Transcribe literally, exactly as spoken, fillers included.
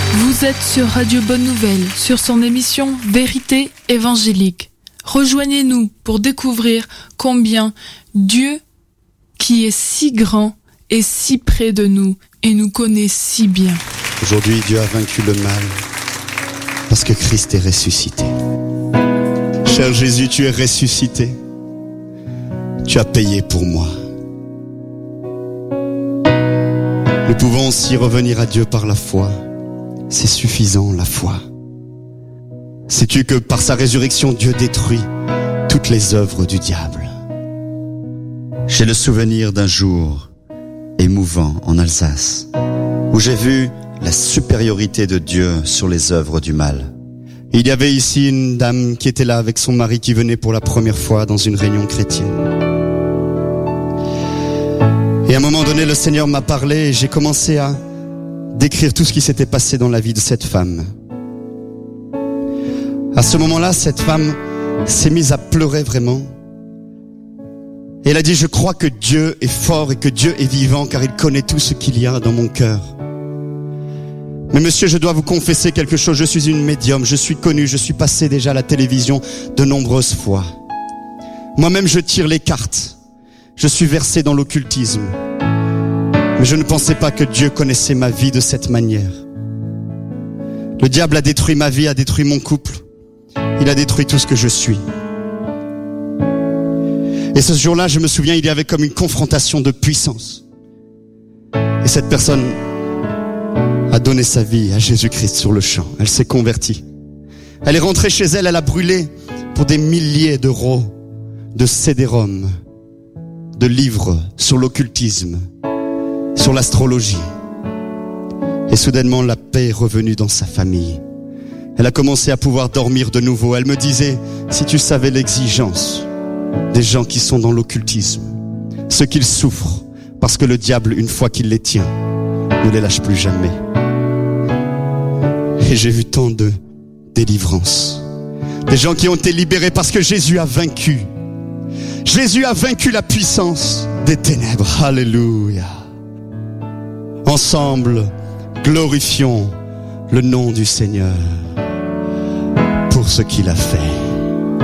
Vous êtes sur Radio Bonne Nouvelle, sur son émission Vérité évangélique. Rejoignez-nous pour découvrir combien Dieu, qui est si grand, est si près de nous et nous connaît si bien. Aujourd'hui, Dieu a vaincu le mal parce que Christ est ressuscité. Cher Jésus, tu es ressuscité. Tu as payé pour moi. Nous pouvons aussi revenir à Dieu par la foi. C'est suffisant, la foi. Sais-tu que par sa résurrection, Dieu détruit toutes les œuvres du diable? J'ai le souvenir d'un jour émouvant en Alsace, où j'ai vu la supériorité de Dieu sur les œuvres du mal. Il y avait ici une dame qui était là avec son mari qui venait pour la première fois dans une réunion chrétienne. Et à un moment donné, le Seigneur m'a parlé et j'ai commencé à décrire tout ce qui s'était passé dans la vie de cette femme. À ce moment-là, cette femme s'est mise à pleurer vraiment. Et elle a dit, je crois que Dieu est fort et que Dieu est vivant car il connaît tout ce qu'il y a dans mon cœur. Mais monsieur, je dois vous confesser quelque chose, je suis une médium, je suis connue, je suis passée déjà à la télévision de nombreuses fois. Moi-même, je tire les cartes. Je suis versé dans l'occultisme. Mais je ne pensais pas que Dieu connaissait ma vie de cette manière. Le diable a détruit ma vie, a détruit mon couple. Il a détruit tout ce que je suis. Et ce jour-là, je me souviens, il y avait comme une confrontation de puissance. Et cette personne a donné sa vie à Jésus-Christ sur le champ. Elle s'est convertie. Elle est rentrée chez elle, elle a brûlé pour des milliers d'euros de C D-ROM, de livres sur l'occultisme, sur l'astrologie. Et soudainement, la paix est revenue dans sa famille. Elle a commencé à pouvoir dormir de nouveau. Elle me disait, si tu savais l'exigence des gens qui sont dans l'occultisme, ce qu'ils souffrent, parce que le diable, une fois qu'il les tient, ne les lâche plus jamais. Et j'ai vu tant de délivrance. Des gens qui ont été libérés parce que Jésus a vaincu. Jésus a vaincu la puissance des ténèbres. Alléluia. Ensemble, glorifions le nom du Seigneur pour ce qu'il a fait.